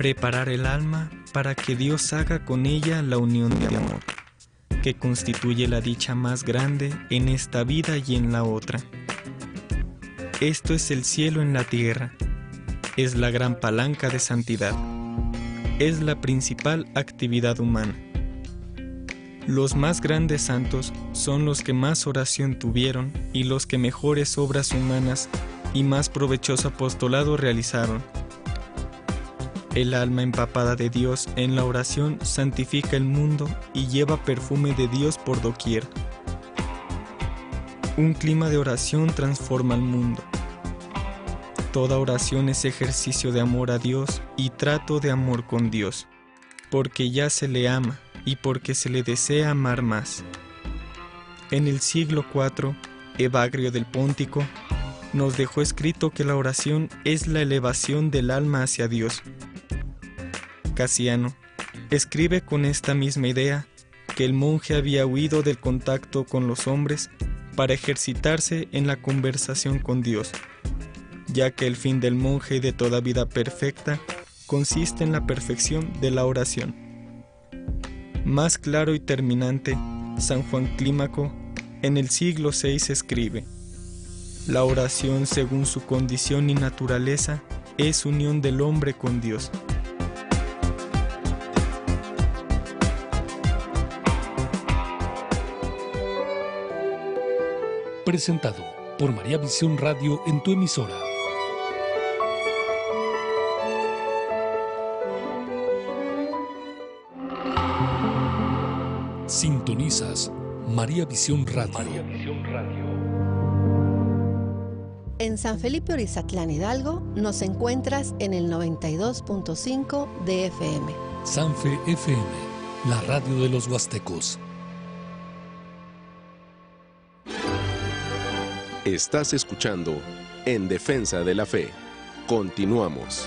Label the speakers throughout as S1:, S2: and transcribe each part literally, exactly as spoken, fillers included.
S1: Preparar el alma para que Dios haga con ella la unión de amor, que constituye la dicha más grande en esta vida y en la otra. Esto es el cielo en la tierra, es la gran palanca de santidad, es la principal actividad humana. Los más grandes santos son los que más oración tuvieron y los que mejores obras humanas y más provechoso apostolado realizaron. El alma empapada de Dios en la oración santifica el mundo y lleva perfume de Dios por doquier. Un clima de oración transforma el mundo. Toda oración es ejercicio de amor a Dios y trato de amor con Dios, porque ya se le ama y porque se le desea amar más. En el siglo cuarto, Evagrio del Póntico nos dejó escrito que la oración es la elevación del alma hacia Dios. Casiano escribe con esta misma idea que el monje había huido del contacto con los hombres para ejercitarse en la conversación con Dios, ya que el fin del monje y de toda vida perfecta consiste en la perfección de la oración. Más claro y terminante, San Juan Clímaco en el siglo seis escribe: la oración, según su condición y naturaleza, es unión del hombre con Dios.
S2: Presentado por María Visión Radio en tu emisora. Sintonizas María Visión Radio. María Visión Radio.
S3: En San Felipe Orizatlán, Hidalgo, nos encuentras en el noventa y dos punto cinco de F M.
S2: Sanfe F M, la radio de los huastecos.
S4: Estás escuchando En Defensa de la Fe. Continuamos.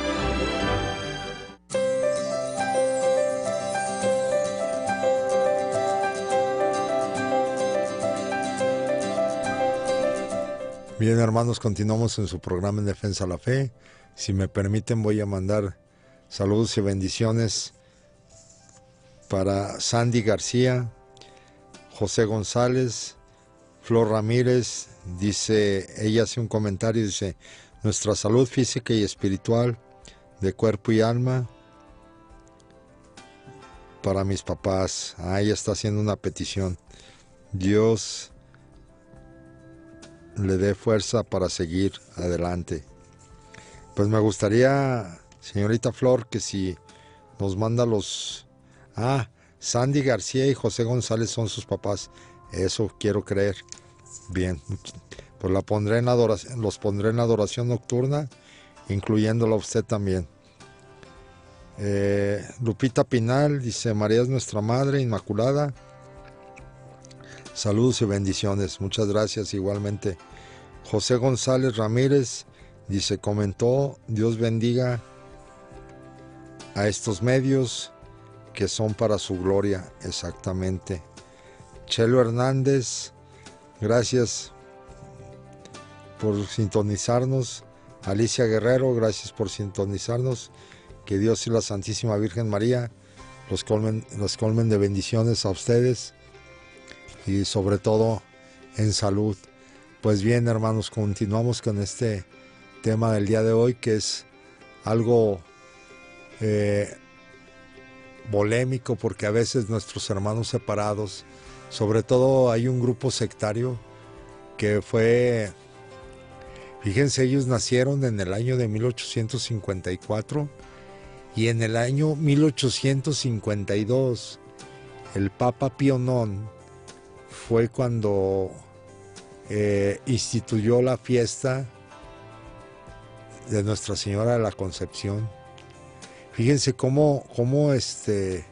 S5: Bien, hermanos, continuamos en su programa En Defensa de la Fe. Si me permiten, voy a mandar saludos y bendiciones para Sandy García, José González, Flor Ramírez. Dice, ella hace un comentario, dice: nuestra salud física y espiritual, de cuerpo y alma, para mis papás. Ah, ella está haciendo una petición. Dios le dé fuerza para seguir adelante. Pues me gustaría, señorita Flor, que si nos manda los... Ah, Sandy García y José González son sus papás. Eso quiero creer. Bien, pues la pondré en adoración, los pondré en adoración nocturna, incluyéndola a usted también. Eh, Lupita Pinal dice: María es nuestra Madre Inmaculada. Saludos y bendiciones. Muchas gracias igualmente. José González Ramírez dice, comentó: Dios bendiga a estos medios que son para su gloria. Exactamente. Chelo Hernández, gracias por sintonizarnos. Alicia Guerrero, gracias por sintonizarnos. Que Dios y la Santísima Virgen María los colmen, los colmen de bendiciones a ustedes y sobre todo en salud. Pues bien, hermanos, continuamos con este tema del día de hoy, que es algo eh, polémico, porque a veces nuestros hermanos separados, sobre todo hay un grupo sectario que fue, fíjense, ellos nacieron en el año de mil ochocientos cincuenta y cuatro y en el año mil ochocientos cincuenta y dos el Papa Pío noveno fue cuando eh, instituyó la fiesta de Nuestra Señora de la Concepción. Fíjense cómo, cómo este,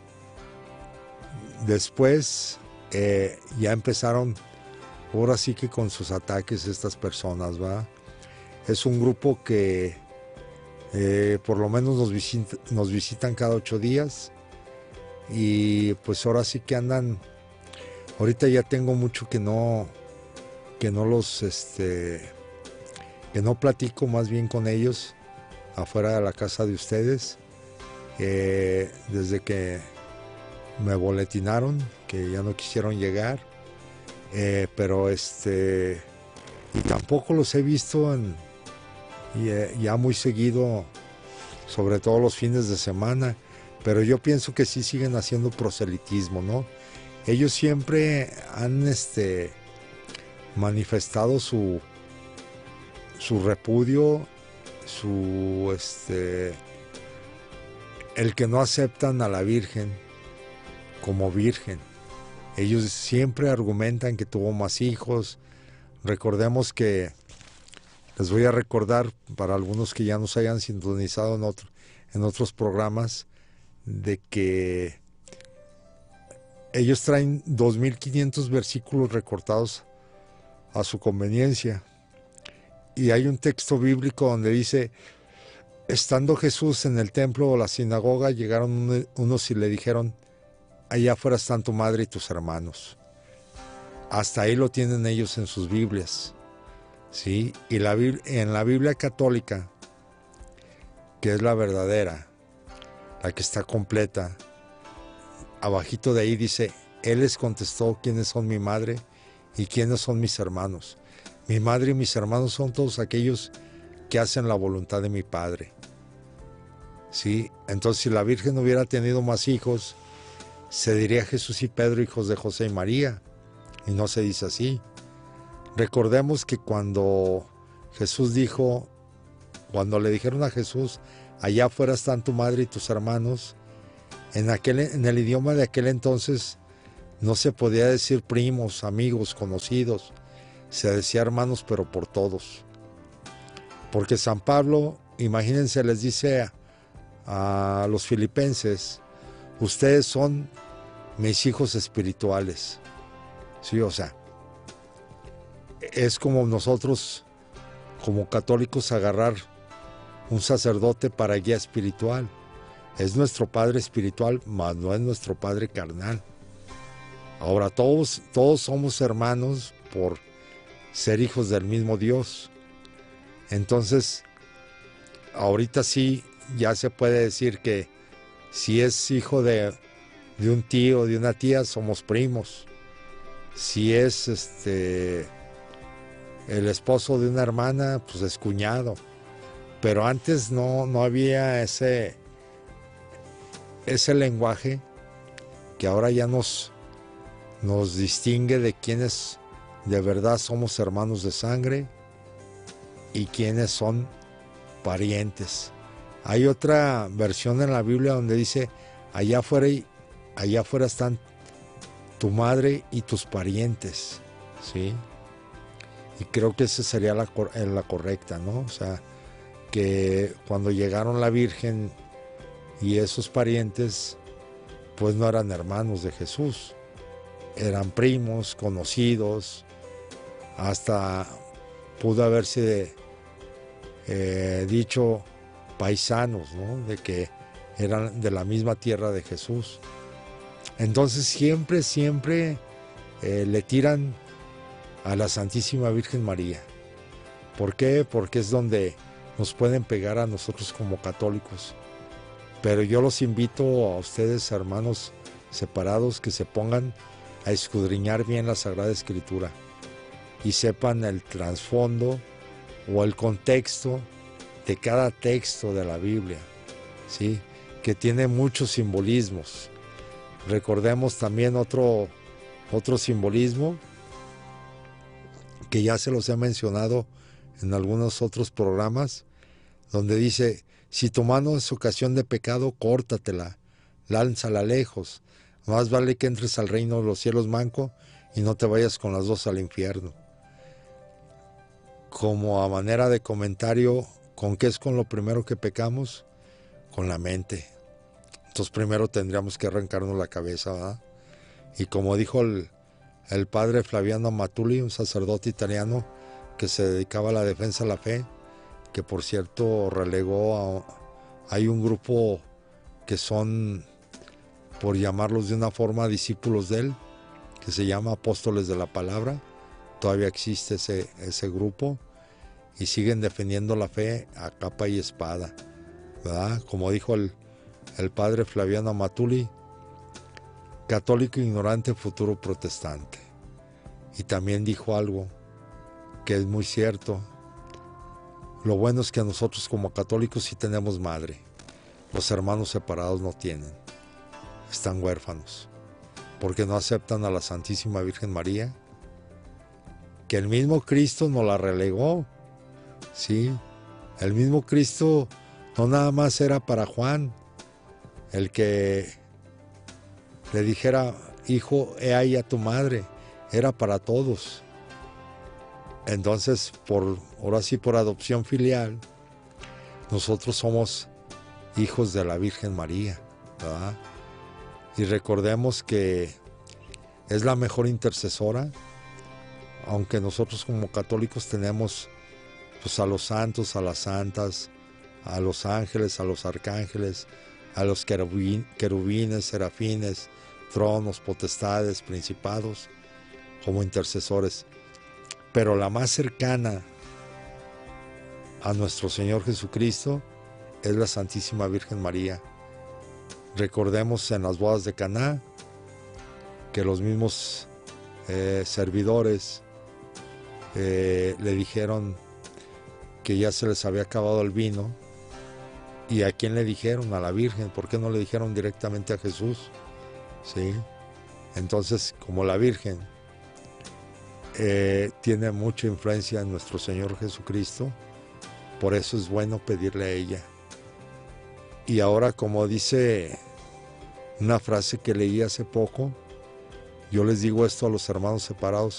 S5: después eh, ya empezaron, ahora sí que con sus ataques estas personas, ¿va? Es un grupo que eh, por lo menos nos, visita, nos visitan cada ocho días y pues ahora sí que andan. Ahorita ya tengo mucho que no, que no los, este, que no platico más bien con ellos afuera de la casa de ustedes. que desde que me boletinaron, que ya no quisieron llegar, eh, pero este, y tampoco los he visto en, y, eh, ya muy seguido, sobre todo los fines de semana, pero yo pienso que sí siguen haciendo proselitismo, ¿no? Ellos siempre han este, manifestado su, su repudio, su este, el que no aceptan a la Virgen como Virgen. Ellos siempre argumentan que tuvo más hijos. Recordemos que, les voy a recordar para algunos que ya nos hayan sintonizado en, otro, en otros programas, de que ellos traen dos mil quinientos versículos recortados a su conveniencia. Y hay un texto bíblico donde dice: estando Jesús en el templo o la sinagoga, llegaron unos y le dijeron: allá afuera están tu madre y tus hermanos. Hasta ahí lo tienen ellos en sus Biblias, ¿sí? Y la, en la Biblia católica, que es la verdadera, la que está completa, abajito de ahí dice: Él les contestó quiénes son mi madre y quiénes son mis hermanos. Mi madre y mis hermanos son todos aquellos que hacen la voluntad de mi Padre. ¿Sí? Entonces, si la Virgen hubiera tenido más hijos, se diría Jesús y Pedro, hijos de José y María, y no se dice así. Recordemos que cuando Jesús dijo, cuando le dijeron a Jesús: allá afuera están tu madre y tus hermanos, en, aquel, en el idioma de aquel entonces no se podía decir primos, amigos, conocidos, se decía hermanos, pero por todos. Porque San Pablo, imagínense, les dice a, a los filipenses: ustedes son mis hijos espirituales. Sí, o sea, es como nosotros, como católicos, agarrar un sacerdote para guía espiritual. Es nuestro padre espiritual, mas no es nuestro padre carnal. Ahora, todos, todos somos hermanos por ser hijos del mismo Dios. Entonces, ahorita sí, ya se puede decir que si es hijo de, de un tío o de una tía, somos primos. Si es este el esposo de una hermana, pues es cuñado. Pero antes no, no había ese, ese lenguaje que ahora ya nos, nos distingue de quienes de verdad somos hermanos de sangre y quienes son parientes. Hay otra versión en la Biblia donde dice: allá afuera, allá afuera están tu madre y tus parientes, ¿sí? Y creo que esa sería la, la correcta, ¿no? O sea, que cuando llegaron la Virgen y esos parientes, pues no eran hermanos de Jesús, eran primos, conocidos, hasta pudo haberse eh, dicho paisanos, ¿no? De que eran de la misma tierra de Jesús. Entonces siempre, siempre eh, le tiran a la Santísima Virgen María. ¿Por qué? Porque es donde nos pueden pegar a nosotros como católicos. Pero yo los invito a ustedes, hermanos separados, que se pongan a escudriñar bien la Sagrada Escritura y sepan el trasfondo o el contexto de cada texto de la Biblia, ¿sí? Que tiene muchos simbolismos. Recordemos también otro, otro simbolismo que ya se los he mencionado en algunos otros programas, donde dice: si tu mano es ocasión de pecado, córtatela, lánzala lejos. Más vale que entres al reino de los cielos manco y no te vayas con las dos al infierno. Como a manera de comentario, ¿con qué es con lo primero que pecamos? Con la mente. Entonces primero tendríamos que arrancarnos la cabeza, ¿verdad? Y como dijo el, el padre Flaviano Matuli, un sacerdote italiano que se dedicaba a la defensa de la fe, que por cierto relegó a... Hay un grupo que son, por llamarlos de una forma, discípulos de él, que se llama Apóstoles de la Palabra. Todavía existe ese, ese grupo y siguen defendiendo la fe a capa y espada, ¿verdad? Como dijo el, el padre Flaviano Amatuli, católico ignorante, futuro protestante. Y también dijo algo que es muy cierto. Lo bueno es que nosotros como católicos sí tenemos madre. Los hermanos separados no tienen. Están huérfanos. Porque no aceptan a la Santísima Virgen María, que el mismo Cristo nos la relegó. Sí, el mismo Cristo no nada más era para Juan, el que le dijera, hijo, he ahí a tu madre, era para todos. Entonces, por, ahora sí, por adopción filial, nosotros somos hijos de la Virgen María, ¿verdad? Y recordemos que es la mejor intercesora, aunque nosotros como católicos tenemos pues, a los santos, a las santas, a los ángeles, a los arcángeles, a los querubín, querubines, serafines, tronos, potestades, principados, como intercesores. Pero la más cercana a nuestro Señor Jesucristo es la Santísima Virgen María. Recordemos en las bodas de Caná que los mismos eh, servidores eh, le dijeron que ya se les había acabado el vino. ¿Y a quién le dijeron? A la Virgen. ¿Por qué no le dijeron directamente a Jesús? ¿Sí? Entonces, como la Virgen eh, tiene mucha influencia en nuestro Señor Jesucristo, por eso es bueno pedirle a ella. Y ahora, como dice una frase que leí hace poco, yo les digo esto a los hermanos separados: